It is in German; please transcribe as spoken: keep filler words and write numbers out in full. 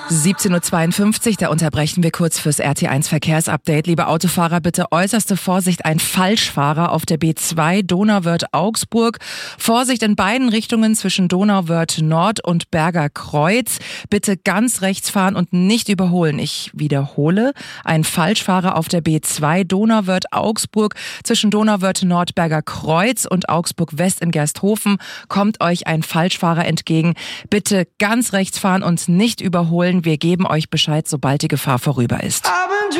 siebzehn Uhr zweiundfünfzig, da unterbrechen wir kurz fürs R T eins Verkehrsupdate. Liebe Autofahrer, bitte äußerste Vorsicht, ein Falschfahrer auf der B zwei Donauwörth-Augsburg. Vorsicht in beiden Richtungen zwischen Donauwörth Nord und Berger Kreuz. Bitte ganz rechts fahren und nicht überholen. Ich wiederhole, ein Falschfahrer auf der B zwei Donauwörth-Augsburg zwischen Donauwörth Nord, Berger Kreuz und Augsburg West in Gersthofen kommt euch ein Falschfahrer entgegen. Bitte ganz rechts fahren und nicht überholen. Wir geben euch Bescheid, sobald die Gefahr vorüber ist.